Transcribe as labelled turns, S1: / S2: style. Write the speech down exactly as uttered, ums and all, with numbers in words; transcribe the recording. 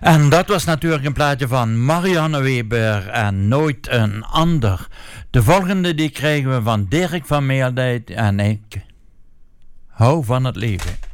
S1: En dat was natuurlijk een plaatje van Marianne Weber en Nooit een Ander. De volgende die kregen we van Dirk van Meerdijk en ik hou van het leven.